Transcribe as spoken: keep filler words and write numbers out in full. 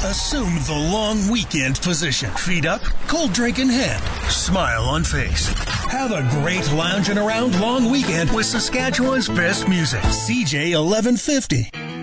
Assume the long weekend position. Feet up, cold drink in hand, smile on face. Have a great lounging around long weekend with Saskatchewan's best music. C J eleven fifty.